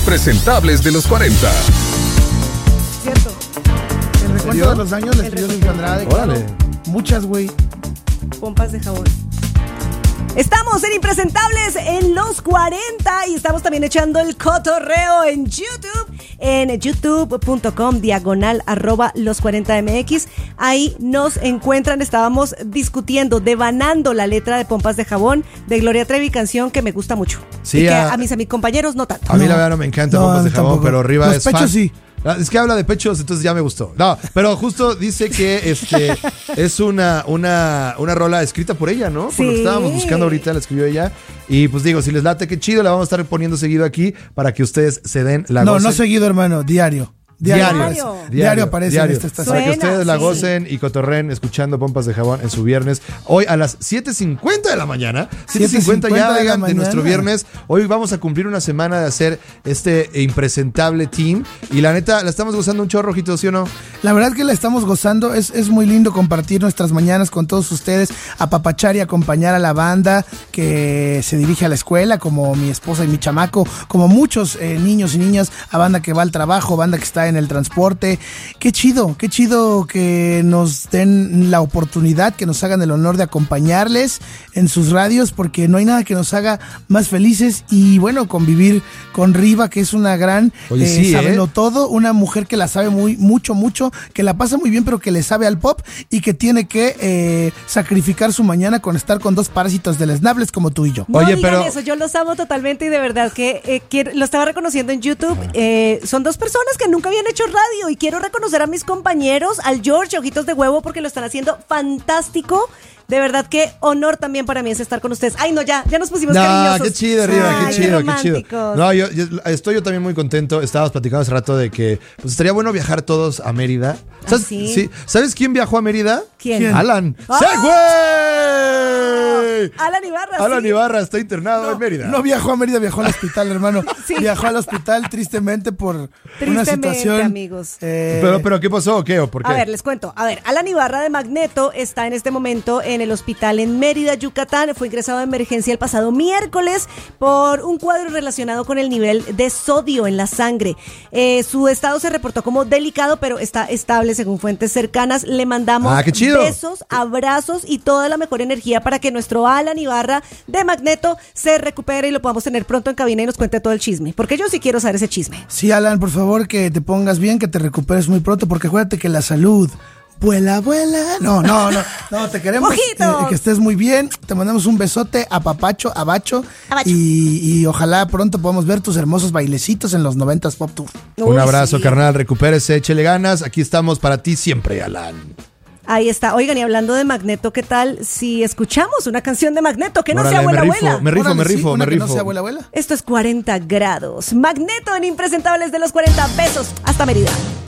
impresentables de los 40. Cierto. El recuento de los años le escribió Silvio Andrade. Órale. Claro. Muchas, güey. Pompas de jabón. Estamos en Impresentables en los 40 y estamos también echando el cotorreo en YouTube, en youtube.com/los40mx. Ahí nos encuentran. Estábamos discutiendo, devanando la letra de Pompas de Jabón de Gloria Trevi, canción que me gusta mucho. Sí, y que a mis compañeros no tanto. A mí la verdad no me encanta Pompas de Jabón, tampoco. pero Riva Los es pechos fan. sí. Es que habla de pechos, entonces ya me gustó. No, pero justo dice que es una rola escrita por ella, ¿no? Por lo que estábamos buscando ahorita, la escribió ella. Y pues digo, si les late, qué chido, la vamos a estar poniendo seguido aquí para que ustedes se den la gocen. No seguido, hermano, diario. Diario aparece en esta estación. Para que ustedes la sí. gocen y cotorren escuchando Pompas de Jabón en su viernes. Hoy a las 7:50 de la mañana. 7:50 ya de nuestro viernes. Hoy vamos a cumplir una semana de hacer este impresentable team. Y la neta, la estamos gozando un chorro, Ojito, ¿sí o no? La verdad que la estamos gozando. Es muy lindo compartir nuestras mañanas con todos ustedes, apapachar y acompañar a la banda que se dirige a la escuela, como mi esposa y mi chamaco, como muchos niños y niñas, a banda que va al trabajo, banda que está en el transporte. Qué chido que nos den la oportunidad, que nos hagan el honor de acompañarles en sus radios, porque no hay nada que nos haga más felices. Y bueno, convivir con Riva, que es una gran sábelo todo, una mujer que la sabe mucho, que la pasa muy bien, pero que le sabe al pop y que tiene que sacrificar su mañana con estar con dos parásitos deleznables como tú y yo. No digan eso, yo los amo totalmente y de verdad que lo estaba reconociendo en YouTube. Son dos personas que nunca habían hecho radio y quiero reconocer a mis compañeros, al George, Ojitos de Huevo, porque lo están haciendo fantástico. De verdad que honor también para mí es estar con ustedes. Ay, no, ya nos pusimos cariñosos. Qué chido, Riva, qué chido. románticos. No, yo estoy también muy contento. Estábamos platicando hace rato de que pues estaría bueno viajar todos a Mérida. ¿Sabes, ¿sí? ¿Sabes quién viajó a Mérida? ¿Quién? Alan. ¡Oh! ¡Sí, güey! Alan Ibarra está internado en Mérida. No viajó a Mérida, viajó al hospital, hermano. Sí. Viajó al hospital tristemente por una situación. Amigos. Pero ¿qué pasó o qué? ¿O por qué? A ver, les cuento. Alan Ibarra de Magneto está en este momento en el hospital en Mérida, Yucatán. Fue ingresado de emergencia el pasado miércoles por un cuadro relacionado con el nivel de sodio en la sangre. Su estado se reportó como delicado, pero está estable según fuentes cercanas. Le mandamos qué chido. besos, abrazos y toda la mejor energía para que nuestro Alan Ibarra de Magneto se recupere y lo podamos tener pronto en cabina y nos cuente todo el chisme. Porque yo sí quiero saber ese chisme. Sí, Alan, por favor, que te pongas bien, que te recuperes muy pronto, porque acuérdate que la salud... Vuela. No, te queremos que estés muy bien. Te mandamos un besote a Papacho, a Bacho. Y ojalá pronto podamos ver tus hermosos bailecitos en los 90s Pop Tour. Un abrazo, carnal, recupérese, échele ganas. Aquí estamos para ti siempre, Alan. Ahí está. Oigan, y hablando de Magneto, ¿qué tal si escuchamos una canción de Magneto que no Órale, sea abuela? Me rifo. Que no sea abuela. Esto es 40 grados. Magneto en Impresentables de los 40. Besos. Hasta Mérida.